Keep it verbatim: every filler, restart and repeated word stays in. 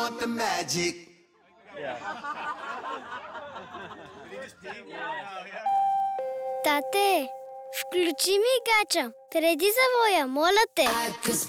want the magic. Тате, включи ми гача, преди завоя, моля те.